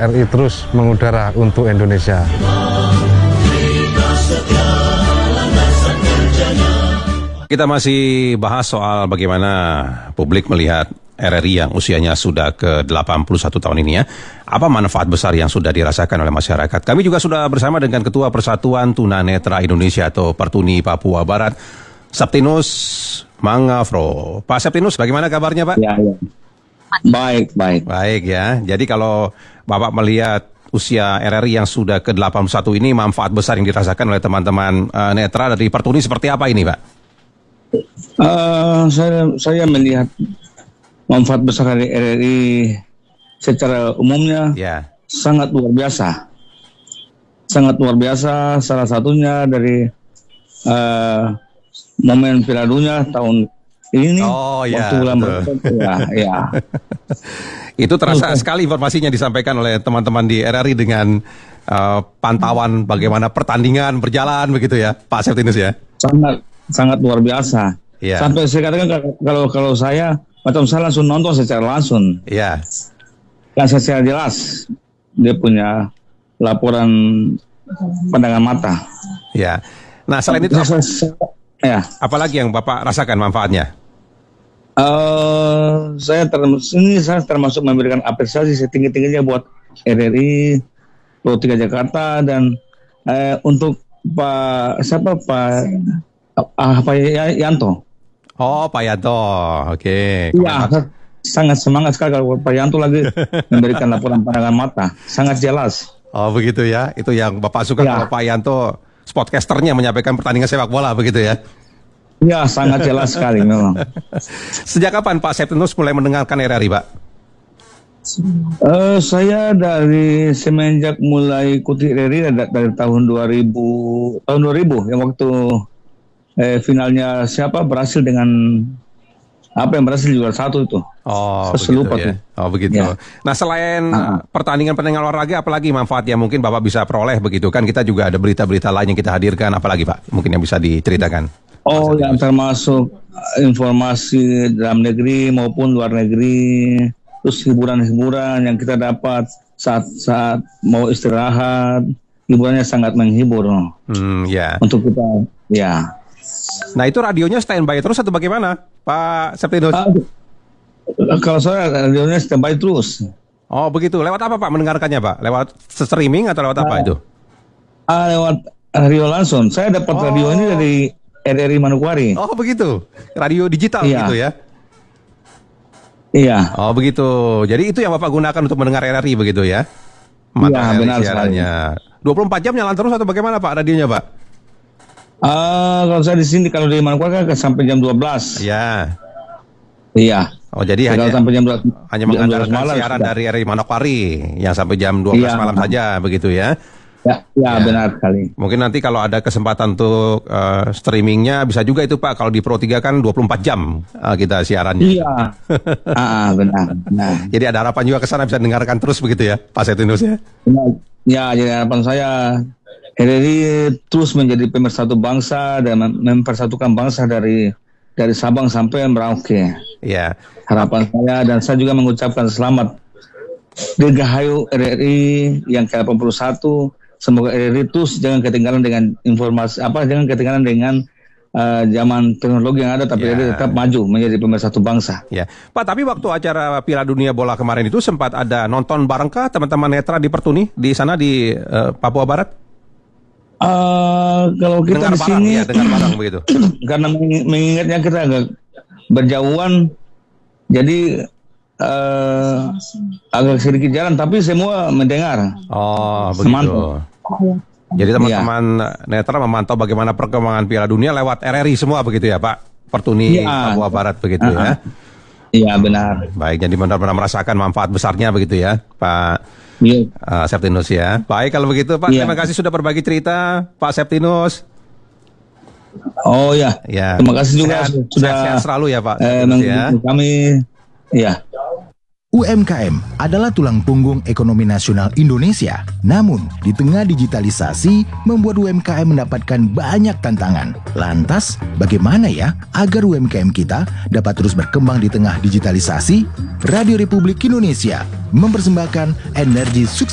RRI terus mengudara untuk Indonesia. Kita masih bahas soal bagaimana publik melihat RRI yang usianya sudah ke 81 tahun ini ya. Apa manfaat besar yang sudah dirasakan oleh masyarakat? Kami juga sudah bersama dengan Ketua Persatuan Tunanetra Indonesia atau Pertuni Papua Barat, Septinus Mangafro. Pak Septinus, bagaimana kabarnya Pak? Ya. Baik. Baik ya. Jadi kalau Bapak melihat usia RRI yang sudah ke 81 ini, manfaat besar yang dirasakan oleh teman-teman netra dari Pertuni seperti apa ini Pak? Saya melihat manfaat besar dari RRI secara umumnya sangat luar biasa. Sangat luar biasa, salah satunya dari momen Piala Dunia tahun ini. Waktu bulan ya. Itu terasa sekali informasinya disampaikan oleh teman-teman di RRI dengan pantauan bagaimana pertandingan berjalan begitu ya, Pak Septinus ya. Sangat luar biasa. Sampai saya katakan kalau saya langsung nonton secara langsung. Kan secara jelas dia punya laporan pandangan mata. Nah selain itu apalagi yang Bapak rasakan manfaatnya? Saya termasuk memberikan apresiasi setinggi-tingginya buat RRI, Pro 3 Jakarta dan untuk Pak Yanto. Pak Yanto, oke. Iya, sangat semangat sekali kalau Pak Yanto lagi memberikan laporan pandangan mata, sangat jelas. Oh begitu ya, itu yang Bapak suka kalau Pak Yanto sportcasternya menyampaikan pertandingan sepak bola begitu ya? Iya, sangat jelas sekali memang. Sejak kapan Pak Septinus mulai mendengarkan RRI Pak? Saya dari semenjak mulai ikuti RRI dari tahun 2000 yang waktu finalnya berhasil dengan yang berhasil juara 1 itu. Begitu. Nah selain pertandingan olahraga, apalagi manfaat yang mungkin Bapak bisa peroleh begitu kan? Kita juga ada berita-berita lain yang kita hadirkan, apalagi Pak? Mungkin yang bisa diceritakan. Yang termasuk informasi dalam negeri maupun luar negeri, terus hiburan-hiburan yang kita dapat saat mau istirahat, hiburannya sangat menghibur. Untuk kita, Nah itu radionya standby terus atau bagaimana, Pak Septinus? Kalau saya radionya standby terus. Oh begitu. Lewat apa Pak mendengarkannya Pak? Lewat streaming atau lewat apa itu? Lewat radio langsung. Saya dapat radio ini dari RRI Manokwari. Oh begitu. Radio digital gitu ya? Iya. Oh begitu. Jadi itu yang Bapak gunakan untuk mendengar RRI begitu ya? Iya benar sekali. 24 jam nyala terus atau bagaimana Pak radionya Pak? Kalau saya di sini kalau di Manokwari kan sampai jam 12. Iya. Oh jadi hanya sampai jam 12, hanya mengandalkan siaran dari RRI Manokwari yang sampai jam 12 malam saja begitu ya? Ya, benar sekali. Mungkin nanti kalau ada kesempatan untuk streamingnya bisa juga itu Pak. Kalau di Pro 3 kan 24 jam kita siarannya. Iya. Benar. Jadi ada harapan juga ke sana bisa dengarkan terus begitu ya Pak Septinus ya? Ya, jadi harapan saya RRI terus menjadi pemersatu bangsa dan mempersatukan bangsa dari Sabang sampai Merauke. Iya. Harapan saya dan saya juga mengucapkan selamat Dirgahayu RRI yang ke-81. Semoga RRI terus jangan ketinggalan dengan informasi jangan ketinggalan dengan zaman teknologi yang ada, tapi RRI tetap maju menjadi pemersatu bangsa. Ya, Pak. Tapi waktu acara Piala Dunia Bola kemarin itu sempat ada nonton barengkah teman-teman netra di Pertuni di sana di Papua Barat? Kalau kita dengar di sini dengar bareng begitu. Karena mengingatnya kita agak berjauhan, jadi agak sedikit jalan, tapi semua mendengar. Begitu. Jadi teman-teman netra memantau bagaimana perkembangan Piala Dunia lewat RRI semua begitu ya Pak? Pertuni Papua Barat begitu ya? Iya benar. Baik, jadi benar-benar merasakan manfaat besarnya begitu ya Pak Septinus ya. Baik kalau begitu Pak, terima kasih sudah berbagi cerita Pak Septinus. Terima kasih juga sudah sehat selalu ya Pak. Kami UMKM adalah tulang punggung ekonomi nasional Indonesia. Namun, di tengah digitalisasi, membuat UMKM mendapatkan banyak tantangan. Lantas, bagaimana ya agar UMKM kita dapat terus berkembang di tengah digitalisasi? Radio Republik Indonesia mempersembahkan energi sukses